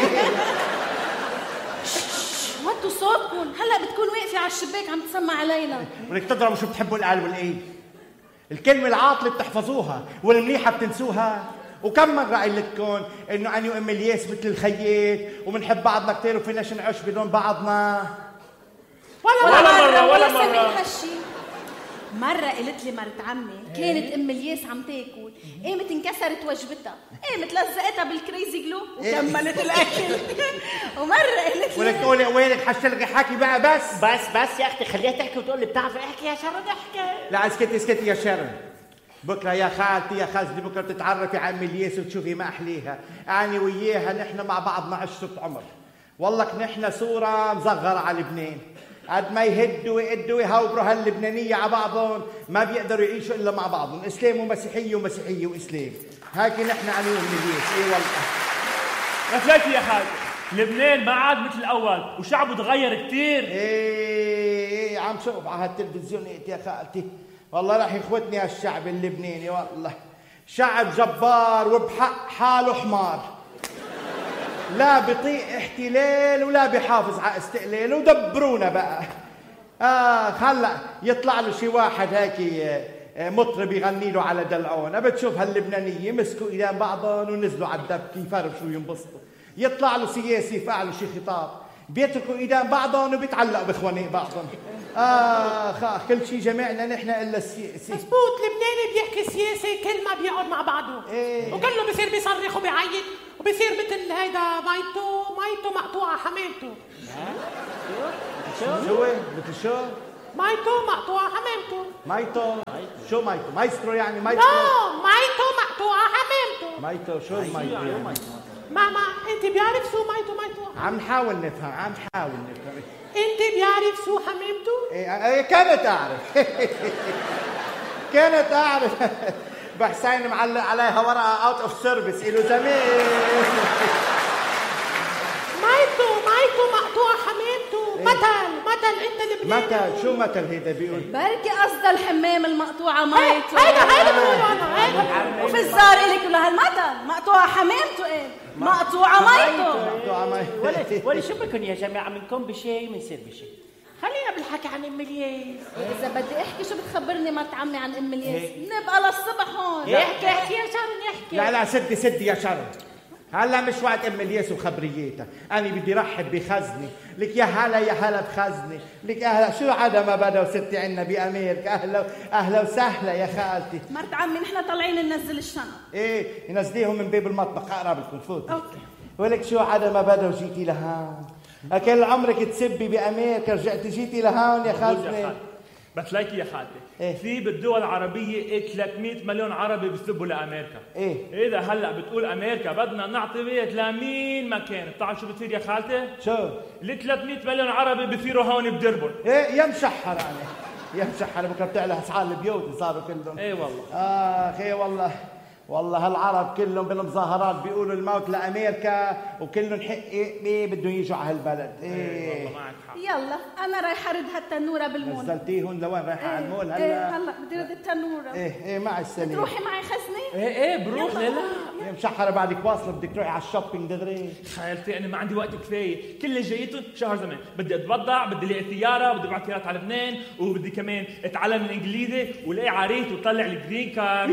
وطوا صوتكم، هلا بتكون واقفه على الشباك عم تسمع علينا. ولك تضربوا شو بتحبوا القال والايد. الكلمة العاطلة بتحفظوها والمليحة بتنسوها. وكم مرة قايل لكم انه انا وام الياس مثل الخيات وبنحب بعضنا كثير وفيناش نعيش بدون بعضنا. ولا ولا مرة ولا ولا سمعت مرة. هالشي. مرة قلت لي مرت عمي كانت ام الياس عم تاكل، قامت انكسرت وجبتها، قامت لزقتها بالكريزي جلو وكملت الاكل. ومرة قلت ولك لي تقولي وينك حشتلغي حكي بقى بس. بس بس يا اختي خليها تحكي وتقول لي بتعرفي احكي يا شرد احكي. لا اسكتي اسكتي يا شرن. بكره يا خالتي يا خالتي بكره تتعرفي على ام الياس وتشوفي ما احليها. انا وياها نحن مع بعضنا عشرة عمر. والله نحن صورة مصغرة على لبنان. قد ما يهدوا ويقدوا ويهوبروا هاللبنانية على بعضهم ما بيقدروا يعيشوا إلا مع بعضهم. إسلام ومسيحية ومسيحية وإسلام. هيك نحن أنا وام الياس. إيه والله. غفلتي يا خالتي. لبنان ما عاد مثل الأول وشعبه تغير كتير. إيه عم شوف على هالتلفزيونات يا خالتي، والله راح يخوتني هالشعب اللبناني، والله شعب جبار وبحق حاله حمار، لا بيطيق احتلال ولا بيحافظ على استقلال، ودبرونا بقى. آه هلا يطلع له شي واحد هيك مطرب يغني له على دلعون، بتشوف هاللبنانية مسكوا ايدين بعضهم ونزلوا على الدبكة يفرشوا وينبسطوا. يطلع له سياسي يفعل له شي خطاب بيتركوا ايدين بعضهم وبيتعلقوا بخوانق بعضهم. آه كل شيء جمعنا نحن الا السياسي. مزبوط، لبناني بيحكي سياسي كل ما بيقعد مع بعضه. إيه. وكله بصير بيصرخ وبيعيط وبصير مثل هيدا ميتو ميتو مقطوعة حمامته. شو هو؟ مثل شو؟ ميتو مقطوعة حمامته. مايتو شو مايتو؟ مايسترو يعني مايتو؟ لا ميتو مقطوعة حمامته. مايتو شو المايتو يعني؟ ماما انت بيعرف شو ميتو ميتو؟ عم نحاول نفهم، عم نحاول نفهم. انت بيعرف شو حمامته؟ إيه إيه كانت اعرف كانت اعرف بحسين معلق عليها ورقه اوت اوف سيرفيس له زمان. ميتو ميتو مقطوعة حمامته. مثل مثل انت لبناني. مثل شو مثل هيدا بيقول؟ بركي قصد الحمام المقطوعة ميتو. هيدا هيدا بقولوا انا هيدا. وفي الزار إلك لهالمثل مقطوعة حمامته ايه؟ مقطوعة ميتو. مقطوعة ميتو. ولا ولا شو بكن يا جماعه منكم بشيء منصير بشيء. خلينا بالحكي عن ام الياس. إذا بدي أحكي شو بتخبرني مرت عمي عن أم الياس؟ نبقى للصبح هون. احكي احكي يا شارن احكي. لا لا سدي سدي يا شرم، هلا مش وقت ام الياس وخبرياتها، انا بدي رحب بخزني، لك يا هلا يا هلا بخزني، لك اهلا شو عدا ما بدأوا ستي عنا بامريكا، اهلا اهلا وسهلا يا خالتي. مرت عمي نحن طالعين ننزل الشنط. ايه ينزليهم من باب المطبخ اقرب لكم فوتي. اوكي. ولك شو عدا ما بدأوا جيتي لهون، اكل عمرك تسبي بامريكا رجعتي جيتي لهون يا خزني. بس ليكي يا خالتي، إيه؟ في بالدول العربية ثلاثمية مليون عربي بيسبوا لأمريكا. إيه؟ إذا هلا بتقول أمريكا بدنا نعطي بيت لمين ما كان، بتعرف شو بتصير يا خالتي؟ شو؟ ال ثلاثمية مليون عربي بصيروا هون بدربن. ايه يا مشحر انا، يا مشحر بكره بتعلى اسعار البيوت صاروا كلهم. ايه والله. اخ ايه والله، والله هالعرب كلهم بالمظاهرات بيقولوا الموت لامريكا وكلهم حق ايه بدهم يجوا على هالبلد. ايه, إيه والله معك حق. يلا انا رايحه ارد هالتنوره بالمول. نزلتيهم لوين رايحه على المول هلا؟ ايه هلا بدي ارد التنوره. ايه ايه مع السلامه. تروحي معي خزنه؟ ايه ايه بروح لا لا. يا مشحره بعدك واصله بدك تروحي على الشوبينج دغري. خالتي انا ما عندي وقت كفايه، كل اللي جايته شهر زمان، بدي اتبضع، بدي الاقي سياره، بدي ابعث سيارات على لبنان، وبدي كمان اتعلم الانجليزي والاقي عريس وطلع الجرين كارد.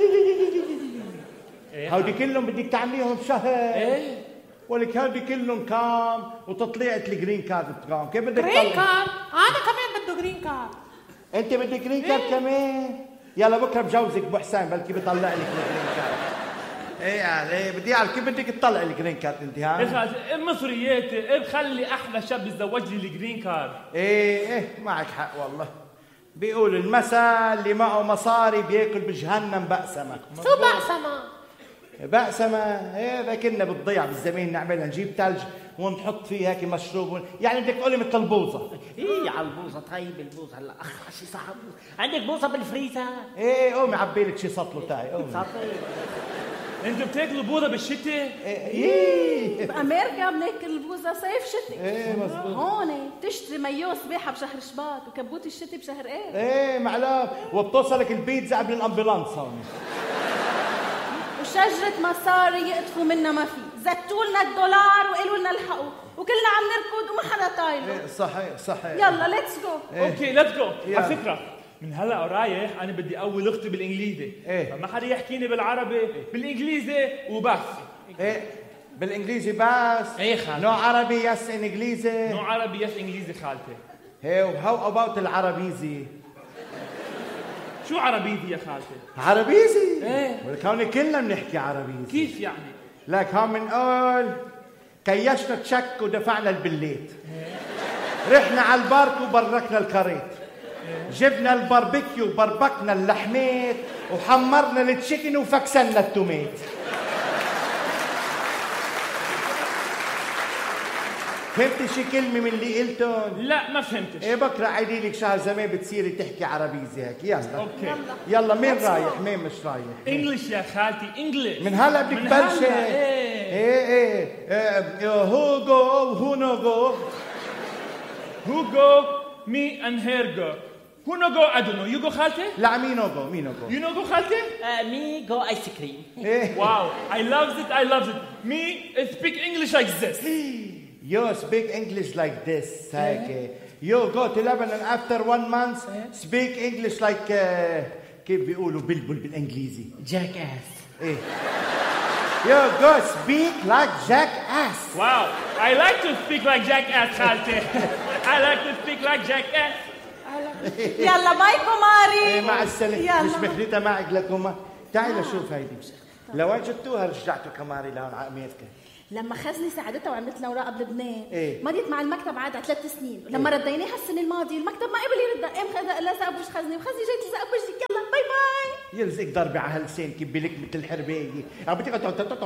إيه هودي كلهم بدك تعمليهم بشهر. ايه ولك هودي كلهم كام وتطليعة الجرين كارد كام، كيف بدك جرين كارد؟ انا كمان بده جرين كارد. انت بدك جرين كارد إيه؟ كمان؟ يلا بكره بجوزك ابو حسين بلكي بيطلع لك الجرين كارد. ايه يعني ايه بدي اعرف كيف بدك تطلع الجرين كارد انت ها؟ يا خالتي مصرياتي إيه بخلي احلى شاب يتزوج لي الجرين كارد. ايه ايه معك حق والله، بيقول المثل اللي معه مصاري بياكل بجهنم بقسمه. شو بقسمه؟ بقسمة ايه ده كنا بتضيع بالزمان نعملها، نجيب ثلج ونحط فيه هيك مشروب، يعني بدك تقولي مثل البوظه. ايه على البوظه طيب البوظه هلا اخ شي صعب. عندك بوظه بالفريزر؟ ايه قومي عبي لك شي سطله تاعي قومي. انتوا بتاكلوا بوظه بالشتاء؟ ايه بامريكا بناكل البوظه صيف شتي. ايه مظبوط. هون بتشتري مايو سباحه بشهر شباط وكبوت الشتي بشهر ايه. ايه معلوم، وبتوصلك البيتزا قبل الامبولانس هون. وشجرة مصاري يقطفوا منا ما في، زتوا لنا الدولار وقالوا لنا الحقوا، وكلنا عم نركض وما حدا طايله. ايه صحيح صحيح. يلا ليتس جو. اوكي ليتس جو. على فكرة من هلا ورايح انا بدي اقوي لغتي بالانجليزي. ايه فما حدا يحكيني بالعربي، بالانجليزي وبس. ايه بالانجليزي بس؟ ايه خالتي. نوع عربي يس انجليزي؟ نوع عربي يس انجليزي خالتي. ايه وهاو اباوت العربيزي؟ شو عربيزي يا خالتي؟ عربيزي؟ ايه ولك هون كلنا بنحكي عربيزي. كيف يعني؟ لك هون بنقول كيشنا تشك ودفعنا البليت. رحنا على البارك وبركنا الكاريت. جبنا الباربيكيو وبربكنا اللحمات وحمرنا التشيكن وفكسنا التومات. فهمتي شي كلمة من اللي قلتهم؟ لا ما فهمتش. ايه بكره عيدي لك شهر زمان بتصيري تحكي عربيزي هيك. يلا اوكي يلا مين رايح مين مش رايح؟ انجلش يا خالتي انجلش. من هلا بدك تبلشي. ايه ايه ايه هو جو وهو نو جو. هو جو me and her go. Who no go? I don't know. You go خالتي? لا مي نو جو مي نو جو. You no go خالتي? مي جو ايس كريم. Wow, I love it, I love it. Me speak English like this. You speak English like this. هيك. You go to Lebanon after one month. Speak English like uh, كيف بيقولوا بلبل بالإنجليزي. جاك اس. إيه. You go speak like jackass. Wow, I like to speak like jackass خالتي. I like to speak like jackass. يلا باي كماري. إيه مع السلامة. يلا. مش مخليتها معك لكم. تعي لشوف هيدي. لوين جبتوها رجعتوا كماري لهون على أمريكا؟ لما خزني ساعدتها وعملت لنا اوراق بلبنان إيه؟ مضيت مع المكتب عادة ثلاث سنين لما إيه؟ رديناها السنه الماضيه المكتب ما قبل يرد قام خذ لزق بوش خزني وخزني جاي تلزق بوجهك يلا باي باي يلزق ضربه على هاللسان كيف بلكمه الحربايه عم بتقعد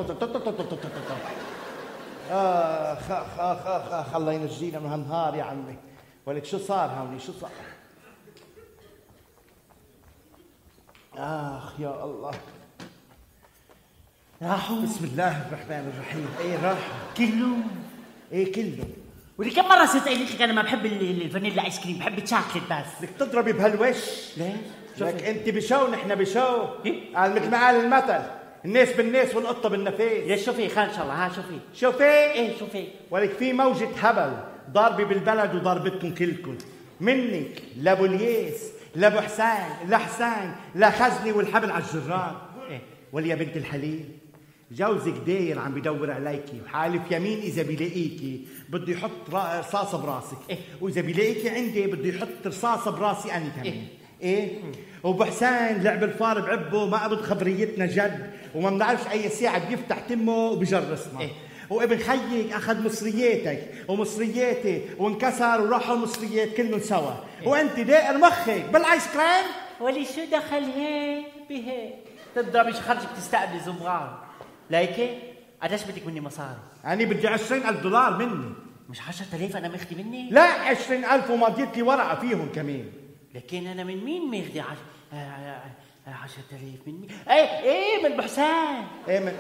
اخ اخ اخ اخ اخ الله ينجينا من هالنهار يا عمي ولك شو صار هوني شو صار اخ يا الله راحوا بسم الله الرحمن الرحيم ايه راحوا كلهم ايه كلهم ولي كم مرة صرت قايل لك أنا ما بحب الفانيلا آيس كريم بحب الشوكليت بس بدك تضربي بهالوش ليش؟ لك أنت بشو نحن بشو قال مثل ما قال المثل الناس بالناس والقطة بالنفاس ليش شوفي خان إن شاء الله ها شوفي شوفي إيه شوفي ولك في موجة هبل ضاربة بالبلد وضربتكم كلكم منك لأبو الياس لأبو حسين لحسين لخزني والحبل على الجرار إيه ولي يا بنت الحليل جوزك داير عم بدور عليكي وحالف يمين اذا بيلاقيكي بده يحط رصاصه براسك إيه؟ واذا بيلاقيكي عندي بده يحط رصاصه براسي انا كمان ايه, إيه؟ وبحسين لعب الفار بعبه ما قبض خبريتنا جد وما بنعرفش اي ساعه بيفتح تمه وبجرسنا إيه؟ وابن خيك اخذ مصرياتك ومصرياتي وانكسر وراحوا المصريات كلهم سوا إيه؟ وانت داير مخك بالايس كريم ولي شو دخل هيك بهيك تضربي خرجك تستقبلي زمغار ليكي قديش بدك مني مصاري؟ أنا بدي عشرين ألف دولار مني مش عشرة آلاف أنا ماخدي مني؟ لا عشرين ألف ومضيت لي ورقة فيهم كمان لكن أنا من مين ماخدي عش... عشرة آلاف من مين؟ إيه إيه من بحسان إيه من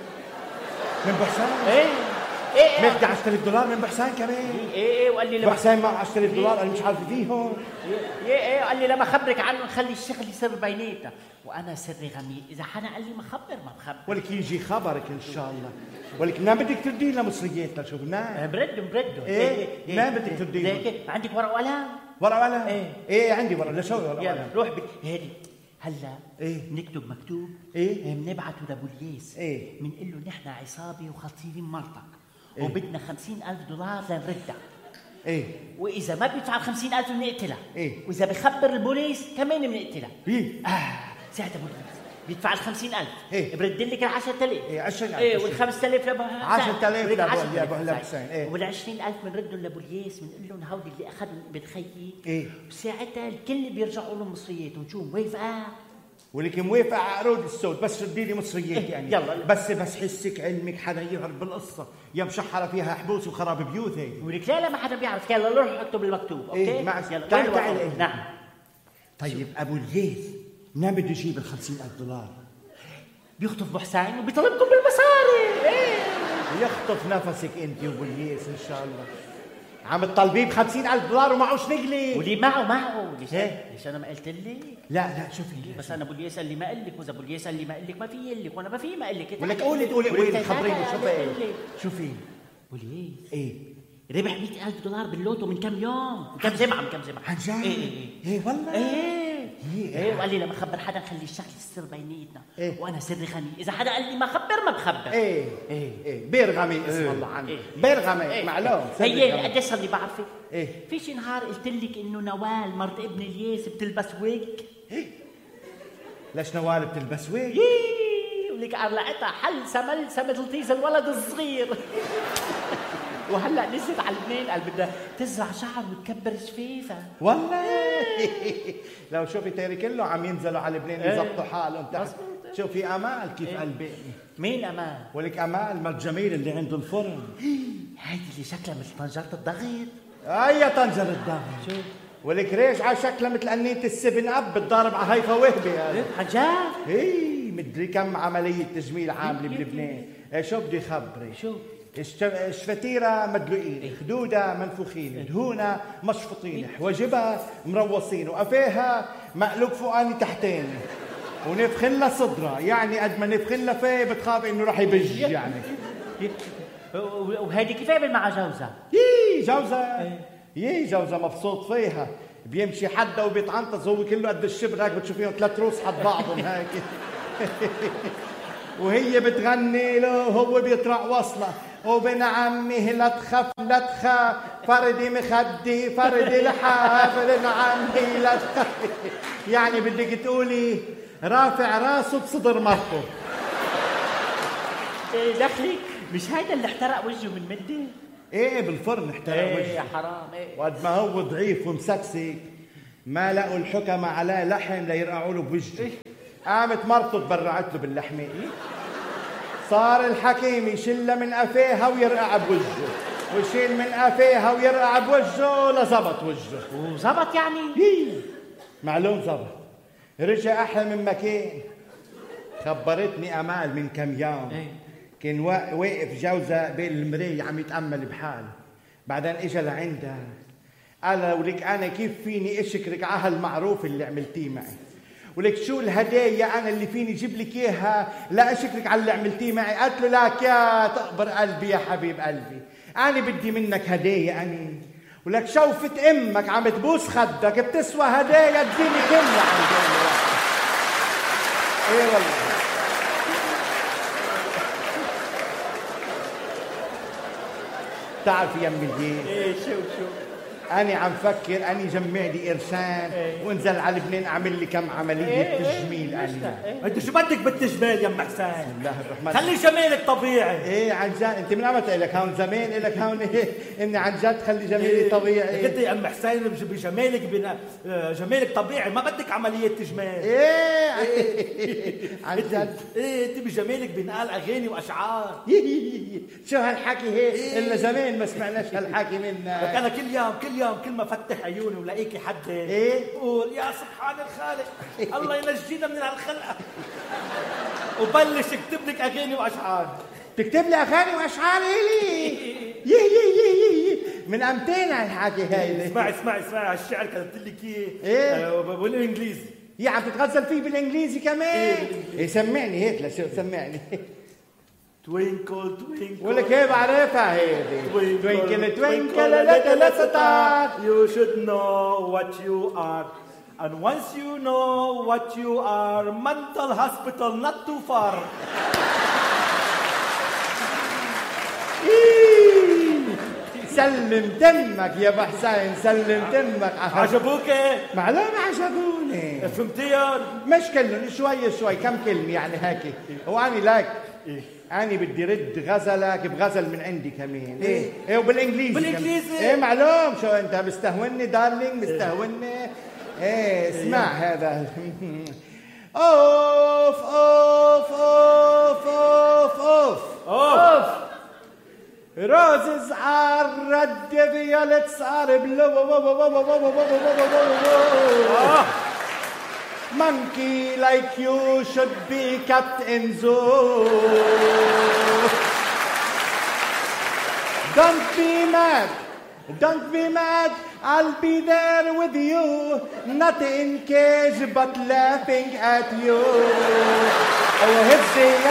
من بحسان؟ إيه إيه ماخدي عشرة آلاف دولار من بحسان كمان إيه إيه وقال لي لما بحسان معه عشرة آلاف دولار أنا مش عارفة فيهم إيه إيه قال لي لما خبرك عنه نخلي الشغل يصير بيناتنا وأنا سري غميق إذا حدا قال لي ما خبر ما بخبر ولك يجي خبرك إن شاء الله ولك ما بدك تردي لنا مصرياتنا شو نعم برد برد إيه ما بدك تردي لنا عندك ورق وقلم ورق وقلم إيه إيه عندي ورق لشو ورق وقلم روح بك هادي هلا إيه نكتب مكتوب إيه بنبعته لأبو الياس إيه بنقول له نحن عصابة وخاطفين مرتك إيه؟ وبدنا خمسين ألف دولار لنردها ايه واذا ما بيدفع خمسين ألف بنقتلها ايه واذا بخبر البوليس كمان بنقتلها ايه اه ساعتها البوليس بيدفع ال خمسين ألف ايه برد لك ال عشرة آلاف ايه عشرين ألف ايه وال خمسة آلاف لابو عشرة آلاف لابو لابو حسين ايه وال عشرين ألف بنردهم لابو الياس بنقول لهم هودي اللي اخذوا ابن خيي ايه وساعتها الكل بيرجعوا لهم مصرياتهم شو موافقه ولك موافقة على عقود السود بس ردي لي مصريات يعني يلا بس بس حسك علمك حدا يهرب بالقصة يا مشحرة فيها حبوس وخراب بيوت هيك ولك لا لا ما حدا بيعرف يلا روح اكتب المكتوب اوكي ايه مع يلا تعال تعال ايه نعم طيب ابو الياس نعم بده يجيب ال خمسين ألف دولار بيخطف ابو حسين وبيطلبكم بالمصاري ايه يخطف نفسك انت وابو الياس ان شاء الله عم تطلبيه ب خمسين ألف دولار ومعوش نقلي ولي معه معه ليش ليش انا ما قلت لك لا لا شوفي بس انا ابو الياس قال لي ما قال لك واذا ابو الياس قال لي ما قال لك ما في قال لك وانا ما في ما قال لك ولك قولي تقولي وين خبريني شوفي شوفي ابو الياس ايه ربح مئة ألف دولار باللوتو من كم يوم من كم جمعه من كم جمعه عن جد ايه ايه ايه والله ايه ايه وقال لي لما خبر حدا خلي الشغل يصير بيناتنا إيه؟ وانا سري غني اذا حدا قال لي ما خبر ما بخبر ايه ايه ايه بيرغمي اسم الله عنه إيه؟ بيرغمي إيه؟ معلوم هي قديش صار لي بعرفك ايه في شي نهار قلت لك انه نوال مرت ابن الياس بتلبس ويج إيه؟ ليش نوال بتلبس ويج؟ ولك قلعتها حل سمل سمل طيز الولد الصغير وهلا نزلت على لبنان قال بدها تزرع شعر وتكبر شفيفها والله لو شوفي تيري كله عم ينزلوا على لبنان يظبطوا حالهم تحت شوفي امال كيف قلبي مين امال؟ ولك امال مرت جميل اللي عنده الفرن هيدي اللي شكلها مثل طنجرة الضغط اي طنجرة الضغط شو ولك ريش على شكلها مثل قنية السفن اب بتضارب على هيفا وهبي هذا حجاب ايه مدري كم عملية تجميل عاملة بلبنان ايه شو بدي خبري شو الش- الشفتيرة مدلوقين، خدودها منفوخين، دهونها مشفطين، حواجبها مروصين، وقفاها مقلوب فوقاني تحتاني، ونفخن لها صدرها، يعني قد ما نفخن لها فيه بتخاف انه راح يبج يعني. وهيدي كيف قبل مع جوزها؟ يي جوزها يي جوزها مبسوط فيها، بيمشي حدا وبيتعنطز هو كله قد الشبر هيك بتشوفيهم ثلاث روس حد بعضهم هيك. وهي بتغني له وهو بيطرق وصله، وبن عمي لا تخاف لا تخاف فردي مخدي فردي لحاف بن عمي لا تخاف. يعني بدك تقولي رافع راسه بصدر مرته. إيه دخلي مش هيدا اللي احترق وجهه من مدة؟ ايه بالفرن احترق ايه وجهه. حرام ايه. وقد ما هو ضعيف ومسكسك ما لقوا الحكمة عليه لحم ليرقعوا له بوجهه. قامت مرته تبرعت له باللحمة. صار الحكيم يشلها من قفاها ويرقع بوجهه، ويشيل من قفاها ويرقع بوجهه لزبط وجهه. وزبط يعني؟ هي معلوم زبط. رجع أحلى من مكان. خبرتني أمال من كم يوم كان واقف جوزها بين المراية عم يتأمل بحاله، بعدين اجى لعندها قال ولك أنا كيف فيني أشكرك على هالمعروف اللي عملتيه معي، ولك شو الهدايا أنا اللي فيني جيب لك إياها لا أشكرك على اللي عملتيه معي. قالت له لك يا تقبر قلبي يا حبيب قلبي، أنا بدي منك هدايا أنا، ولك شوفة أمك عم تبوس خدك بتسوى هدايا الدنيا كلها عم تقول. إيه والله. تعرف يا أمي الجيل ايه شو شو أنا عم فكر أني جمع لي قرشان إيه. وانزل على لبنان أعمل لي كم عملية إيه تجميل إيه أنا. انت شو بدك بالتجمال يا ام حسين؟ بسم الله الرحمن خلي جمالك طبيعي. ايه عن جد انت من امتى لك هون زمان لك هون إيه؟ اني عن جد خلي جمالي طبيعي. انت يا ام حسين بجمالك بنا... جمالك طبيعي ما بدك عمليه تجمال. ايه عن جد. ايه انت بجمالك بنقال اغاني واشعار. شو هالحكي هيك الا زمان ما سمعناش هالحكي منك. انا كل يوم كل يوم كل ما فتح عيوني ولاقيكي حد ايه قول يا سبحان الخالق الله ينجينا من هالخلقه وبلش اكتب لك اغاني واشعار. تكتب لي اغاني واشعار الي يي يي يي من امتين هالحكي هاي. اسمعي اسمعي اسمعي على الشعر كتبت لك اياه إيه؟ آه، بالانجليزي. يا عم تتغزل فيه بالانجليزي كمان. إيه إيه سمعني هيك لشو سمعني. توينكل توينكل ولك ايه بعرفها هيدي. توينكل توينكل ليتل ستار. You should know what you are. And once you know what you are, mental hospital not too far. سلم تمك يا ابو حسين سلم تمك. عجبوك؟ معلوم عجبوني. فهمتيهم؟ مش كلهم شوي شوي كم كلمة يعني هيك. وأني لك أنا بدي رد غزلك بغزل من عندي كمان. إيه إيه وبالإنجليزي. بالإنجليزي؟ إيه معلوم شو أنت مستهوني دارلينج مستهوني. إيه اسمع هذا. أوف أوف أوف أوف أوف أوف Roses are red, violets are blue. Monkey like you should be kept in zoo. Don't be mad, don't be mad. I'll be there with you, not in cage but laughing at you. Oh,